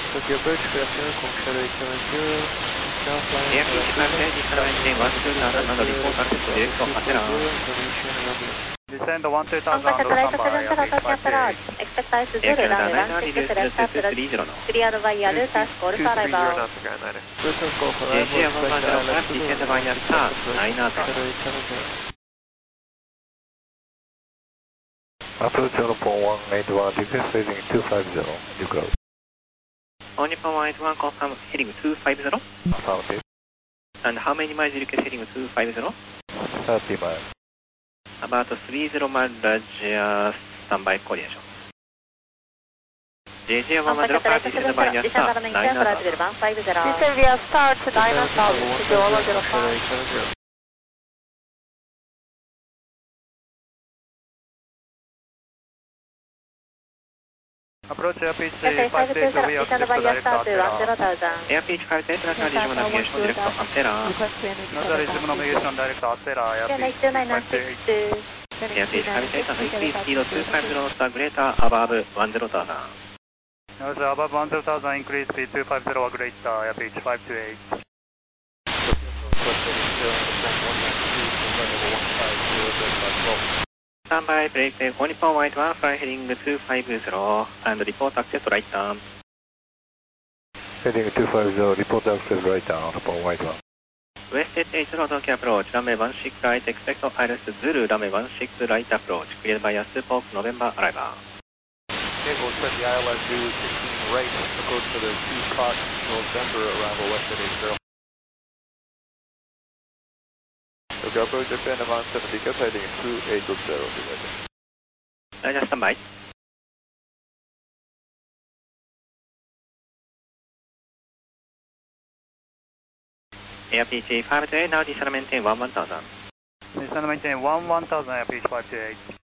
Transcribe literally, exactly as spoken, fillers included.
Tokyo approach, good afternoon, Kong Shadow eight seven zero, now flying Air Beach five zero, descend maintain one two thousand, now report access to direct of Athena. Information lovely. Descend one two thousand, Alpha Satellite standby, seven zero, Tokyo approach. Expect ice Air zero, Canada runway nine one nine, six, reduce select to approach. three zero now. Cleared by Yalu, task for two three zero arrival. Nautical niner. Person call for J arrival, J one expect one zero island five, Sulu, descend minus star, nine knots. Shadow eight seven zero. Approach Nippon one eight one, request heading two five zero, you close. On Nippon one eight one, confirm heading two five zero. Affirmative. And how many miles you request heading two five zero? thirty miles. About three zero mile Raja standby coordination. J J one one zero five, descend minus star, nine knots. Descend via start, nine knots, Tokyo one zero Shadow five. eight seven zero. Approach Air Beach S A five zero, five we zero, are descend via direct start to one zero Athena. thousand. Air Beach five zero, international regional navigation direct to Athena. Another resume navigation direct Athena, Air K Beach nine two nine nine five six zero eight. two. Air Beach five zero, increase speed of two five zero knots greater above one zero thousand. Notice above one zero thousand, increase speed two five zero or greater, Air Beach five two eight. Standby, break the one Nippon one eight one, fly heading two five zero, and report access right down. Heading two five zero, report access right down, Nippon one eight one. West eight zero, Tokyo approach, runway one six right, expect Iris Zulu, runway one six right approach, cleared by Yasupo, November arrival. Okay, we'll set the I L S Zulu sixteen right, approach for the two Fox November arrival west at eight zero. Tokyo approach, Japan, Avant seventy, cut heading two eight zero, be ready. Raja standby. Air Beach five zero, now descend maintain one one thousand. Descend maintain one one thousand, Air Beach five two eight.